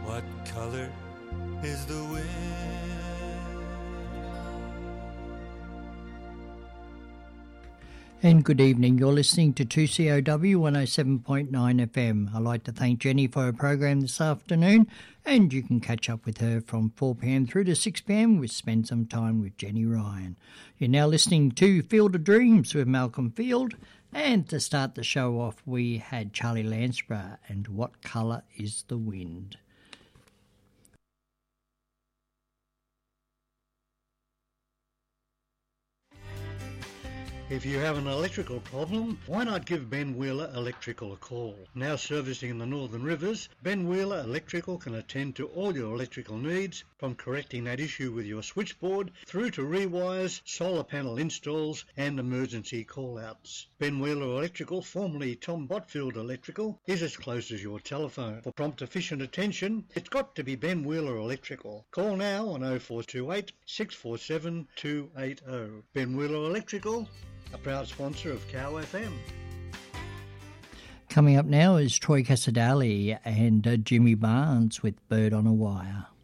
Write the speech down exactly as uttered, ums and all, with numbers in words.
What color is the wind? And good evening. You're listening to two C O W one oh seven point nine F M. I'd like to thank Jenny for her program this afternoon, and you can catch up with her from four p m through to six p m. We spend some time with Jenny Ryan. You're now listening to Field of Dreams with Malcolm Field, and to start the show off, we had Charlie Lansborough and What Colour is the Wind? If you have an electrical problem, why not give Ben Wheeler Electrical a call? Now servicing in the Northern Rivers, Ben Wheeler Electrical can attend to all your electrical needs, from correcting that issue with your switchboard through to rewires, solar panel installs and emergency call-outs. Ben Wheeler Electrical, formerly Tom Botfield Electrical, is as close as your telephone. For prompt efficient attention, it's got to be Ben Wheeler Electrical. Call now on oh four two eight, six four seven, two eight oh. Ben Wheeler Electrical, a proud sponsor of Cow F M. Coming up now is Troy Casadali and uh, Jimmy Barnes with Bird on a Wire.